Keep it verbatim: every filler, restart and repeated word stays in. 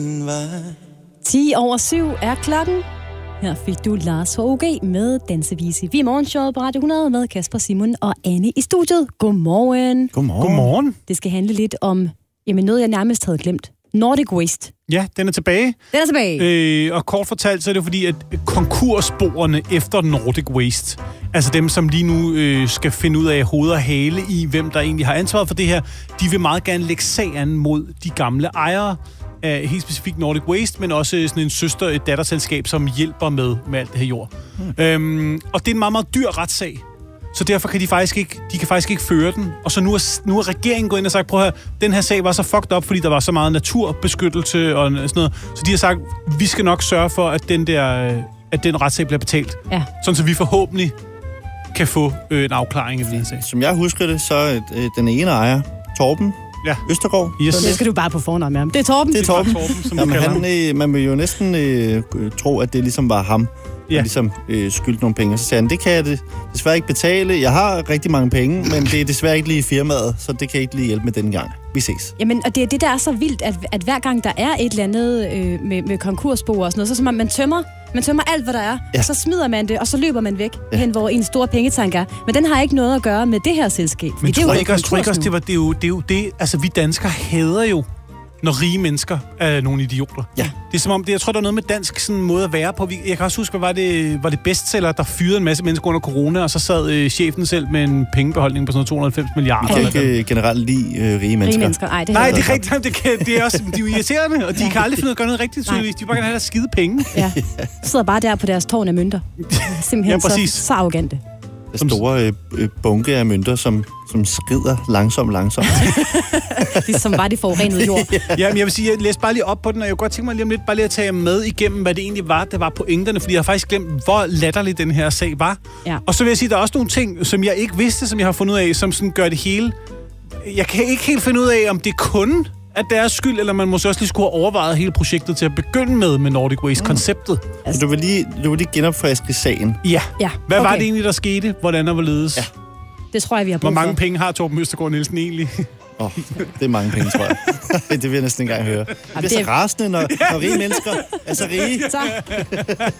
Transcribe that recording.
ti over syv er klokken. Her fik du Lars H O G med Dansevise. Vi er morgenshowet på Radio hundrede med Kasper, Simon og Anne i studiet. Godmorgen. Godmorgen. Godmorgen. Det skal handle lidt om jamen noget, jeg nærmest havde glemt. Nordic Waste. Ja, den er tilbage. Den er tilbage. Øh, og kort fortalt, så er det fordi, at konkurssporene efter Nordic Waste, altså dem, som lige nu øh, skal finde ud af hoved og hale i, hvem der egentlig har ansvaret for det her, de vil meget gerne lægge sag an mod de gamle ejere af helt specifikt Nordic Waste, men også sådan en søster, et datterselskab, som hjælper med, med alt det her jord. Mm. Øhm, og det er en meget, meget dyr retssag. Så derfor kan de faktisk ikke, de kan faktisk ikke føre den. Og så nu er, nu er regeringen gået ind og sagt, prøv at høre, den her sag var så fucked up, fordi der var så meget naturbeskyttelse og sådan noget. Så de har sagt, vi skal nok sørge for, at den der, at den retssag bliver betalt. Ja. Sådan så vi forhåbentlig kan få øh, en afklaring i den her sag. Som jeg husker det, så øh, den ene ejer, Torben, ja. Østergaard. Yes. Så det skal du bare på fornavn med ham. Det er Torben. Det er Torben. Torben som Jamen, han, øh, man vil jo næsten øh, tro, at det ligesom var ham, der ja. ligesom øh, skyldte nogle penge. Så sagde han, det kan jeg det, desværre ikke betale. Jeg har rigtig mange penge, men det er desværre ikke lige i firmaet, så det kan ikke lige hjælpe med denne gang. Vi ses. Jamen, og det er det, der er så vildt, at, at hver gang der er et eller andet øh, med, med konkursbo og sådan noget, så som man, man tømmer Man tømmer alt, hvad der er, ja. og så smider man det, og så løber man væk ja. hen, hvor en stor pengetank er. Men den har ikke noget at gøre med det her selskab. Men tror ikke også, det, det, var, det, er jo, det er jo det, altså vi danskere hader jo, når rige mennesker er nogle idioter. Ja. Det er som om, det, jeg tror, der er noget med dansk sådan, måde at være på. Jeg kan også huske, hvad var det, var det bestseller, der fyrede en masse mennesker under corona, og så sad øh, chefen selv med en pengebeholdning på sådan to hundrede og halvfems milliarder. Vi kan ikke øh, generelt lide øh, rige mennesker. Rige mennesker. Ej, det, Nej, det er rigtigt. Det, kan, det er også, de er jo irriterende, og de kan aldrig finde ud af at gøre noget rigtigt, tydeligvis. De bare kan have der skide penge. Ja. De sidder bare der på deres tårn af mønter. Simpelthen ja, så, så arrogante. Store øh, bunke af mønter, som, som skrider langsomt, langsomt. Det er som var det forurenede jord. Ja, men jeg vil sige, jeg læste bare lige op på den, og jeg kunne godt tænke mig lige om lidt bare lige at tage med igennem, hvad det egentlig var, der var pointerne, fordi jeg har faktisk glemt, hvor latterlig den her sag var. Ja. Og så vil jeg sige, der er også nogle ting, som jeg ikke vidste, som jeg har fundet ud af, som sådan gør det hele. Jeg kan ikke helt finde ud af, om det kun at deres skyld, eller man måske også lige skulle have overvejet hele projektet til at begynde med med Nordic Waste-konceptet. Mm. Altså, du vil lige, du vil lige genopfriske sagen. Ja. ja. Hvad okay. var det egentlig, der skete? Hvordan og hvorledes? Ja. Det tror jeg, vi har brug Hvor mange for. penge har Torben Østergaard Nielsen egentlig? Åh, oh, det er mange penge, tror jeg. Det vil jeg næsten engang høre. Det bliver så rasende, når, når rige mennesker er så rige. Så.